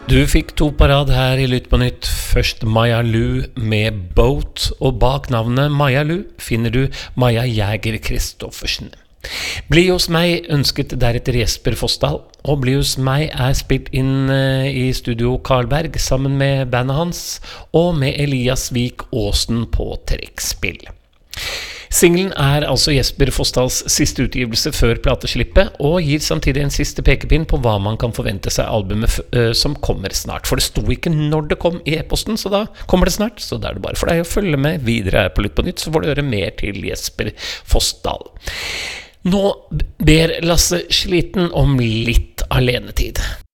Du fikk to på rad her i Lytt på nytt. Først Maja Lu med Boat, og bak navnet Maja Lu finner du Maja Jæger Kristoffersen. Bli hos meg ønsket deretter Jesper Fossdal, og Bli hos meg spilt inn i studio Karlberg sammen med bandet hans, og med Elias Vik Aasen på trekkspill. Singlen altså Jesper Fossdals siste utgivelse før plateslippet, og gir samtidig en siste pekepinn på hva man kan forvente seg albumet som kommer snart. For det sto ikke når det kom i e-posten, så da kommer det snart. Så da det bare for deg å følge med videre her på Lytt på nytt, så får du høre mer til Jesper Fossdal. Nå ber Lasse Sliten om litt alenetid.